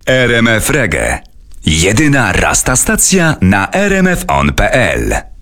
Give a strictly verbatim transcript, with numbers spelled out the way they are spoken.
R M F Reggae. Jedyna rasta stacja na r m f on kropka p l.